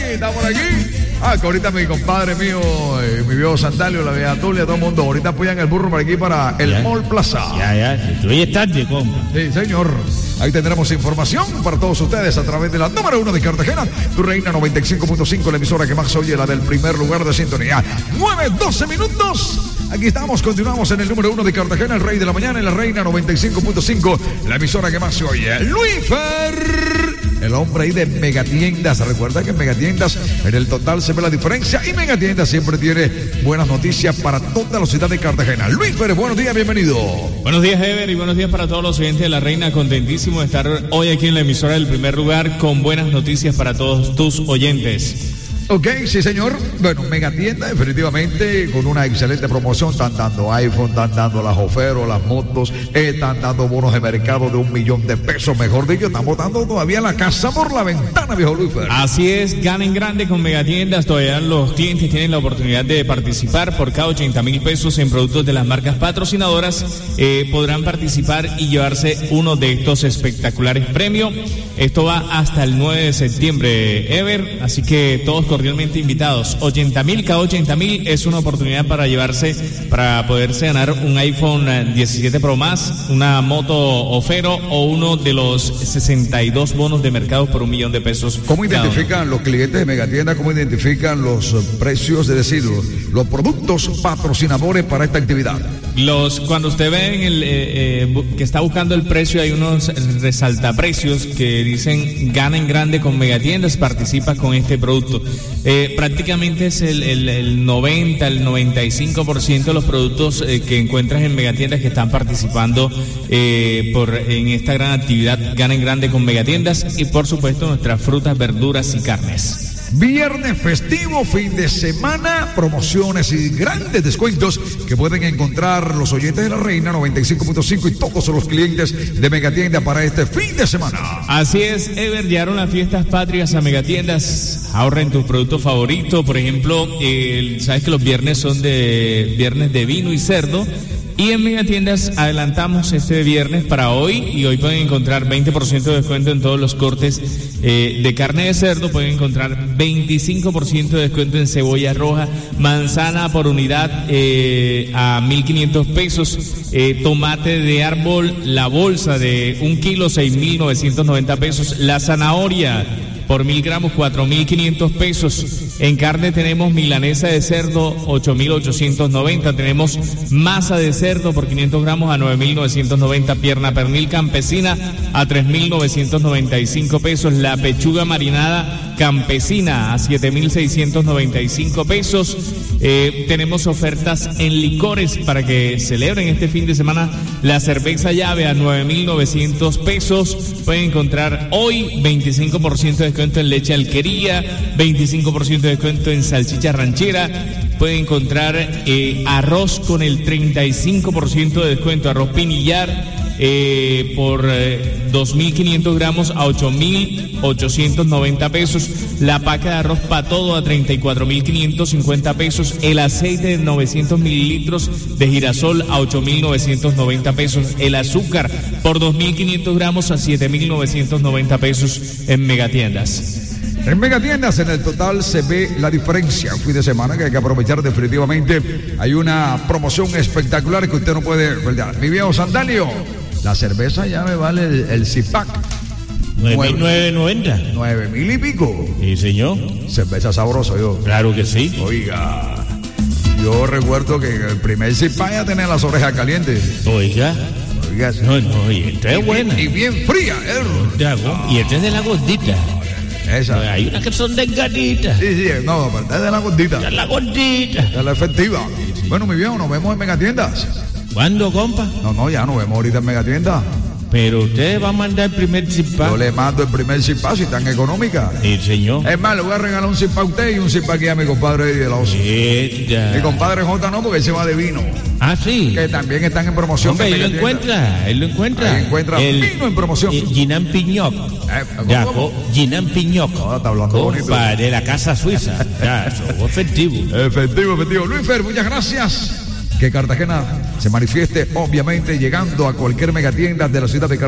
está por aquí. Que ahorita mi compadre mío, mi viejo Sandalio, la vieja Tulia, todo el mundo, ahorita apoyan el burro por aquí para el Mall Plaza. Ya, hoy es tarde, compa. Sí, señor. Ahí tendremos información para todos ustedes a través de la número 1 de Cartagena, Tu Reina 95.5, la emisora que más oye, la del primer lugar de sintonía. 9:12 minutos. Aquí estamos, continuamos en el número 1 de Cartagena, el Rey de la Mañana, en la Reina 95.5, la emisora que más se oye. Luifer, el hombre ahí de Megatiendas. Recuerda que en Megatiendas en el total se ve la diferencia y Megatiendas siempre tiene buenas noticias para toda la ciudad de Cartagena. Luifer, buenos días, bienvenido. Buenos días, Ever, y buenos días para todos los oyentes de la Reina. Contentísimo de estar hoy aquí en la emisora del primer lugar con buenas noticias para todos tus oyentes. Ok, sí señor. Bueno, Megatienda definitivamente con una excelente promoción. Están dando iPhone, están dando las ofertas, las motos, están dando bonos de mercado de $1,000,000. Mejor dicho, están botando todavía la casa por la ventana, viejo Luifer. Así es, ganen grande con Megatiendas. Todavía los clientes tienen la oportunidad de participar. Por cada $80,000 en productos de las marcas patrocinadoras, podrán participar y llevarse uno de estos espectaculares premios. Esto va hasta el 9 de septiembre, Ever, así que todos cordialmente invitados. 80,000, cada 80,000 es una oportunidad para poderse ganar un iPhone 17 Pro más, una moto Ofero o uno de los 62 bonos de mercado por $1,000,000. ¿Cómo identifican los clientes de Megatienda? ¿Cómo identifican los precios, es decir, los productos patrocinadores para esta actividad? Cuando usted ve que está buscando el precio, hay unos resaltaprecios que dicen ganen grande con Megatiendas, participa con este producto. Prácticamente es el 90, el 95% de los productos que encuentras en Megatiendas que están participando en esta gran actividad ganen grande con Megatiendas y por supuesto nuestras frutas, verduras y carnes. Viernes festivo, fin de semana, promociones y grandes descuentos que pueden encontrar los oyentes de la Reina 95.5 y todos los clientes de Megatienda para este fin de semana. Así es, Ever, llegaron las fiestas patrias a Megatiendas. Ahorra en tus productos favoritos. Por ejemplo, sabes que los viernes son viernes de vino y cerdo. Y en Megatiendas adelantamos este viernes para hoy y hoy pueden encontrar 20% de descuento en todos los cortes de carne de cerdo. Pueden encontrar 25% de descuento en cebolla roja, manzana por unidad a $1,500, tomate de árbol, la bolsa de 1 kilo, $6,990, la zanahoria por 1,000 gramos, $4,500. En carne tenemos milanesa de cerdo, $8,890. Tenemos masa de cerdo por 500 gramos a $9,990. Pierna pernil campesina a $3,995. La pechuga marinada campesina a $7,695. Tenemos ofertas en licores para que celebren este fin de semana. La cerveza llave a $9,900. Pueden encontrar hoy 25% de descuento en leche alquería, 25% de descuento en salchicha ranchera. Pueden encontrar arroz con el 35% de descuento, arroz pinillar por 2,500 gramos a $8,890. La paca de arroz para todo a $34,550. El aceite de 900 mililitros de girasol a $8,990. El azúcar por 2,500 gramos a $7,990 en Megatiendas. En Megatiendas en el total se ve la diferencia. Un fin de semana que hay que aprovechar definitivamente. Hay una promoción espectacular que usted no puede perder. Mi viejo Sandalio, la cerveza ya me vale el Zipac. 9,990. 9,000 y pico. Sí, señor. Cerveza sabrosa, yo. Claro que sí. Oiga, yo recuerdo que el primer Zipac ya tenía las orejas calientes. Oiga. Oiga, sí. No, y esta es buena. Y bien fría, Y esta es de la gordita. Esa. Hay unas que son delgaditas. Sí, no, pero esta es de la gordita. De la gordita. De la efectiva. Sí. Bueno, mi viejo, nos vemos en Megatiendas. ¿Cuándo, compa? No, ya nos vemos ahorita en Megatiendas. Pero usted va a mandar el primer Zipac. Yo le mando el primer Zipac si tan económica. Sí, señor. Es más, le voy a regalar un Zipac a usted y un Zipac aquí a mi compadre de la OSA. Mi compadre J no, porque él se va de vino. Ah, sí. Que también están en promoción. Hombre, él lo encuentra. Ahí encuentra el vino en promoción. Ginan Piñoc. Ginan Piñoc. Está hablando bonito. De la casa suiza. Ya, eso, efectivo. Efectivo. Luis Fer, muchas gracias. Que Cartagena se manifieste, obviamente, llegando a cualquier megatienda de la ciudad de Cartagena.